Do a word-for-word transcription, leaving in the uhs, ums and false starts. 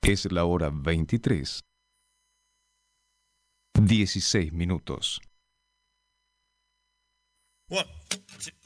Es la hora veintitrés, dieciséis minutos. One, two.